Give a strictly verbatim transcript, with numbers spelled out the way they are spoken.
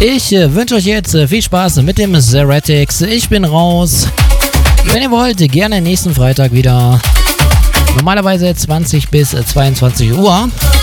Ich äh, wünsche euch jetzt äh, viel Spaß mit dem Zeratics. Ich bin raus. Wenn ihr wollt, gerne nächsten Freitag wieder. Normalerweise zwanzig bis zweiundzwanzig Uhr.